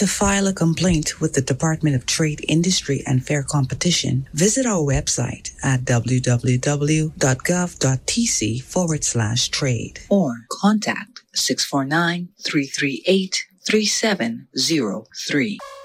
To file a complaint with the Department of Trade, Industry, and Fair Competition, visit our website at www.gov.tc/trade or contact 649-338-3703.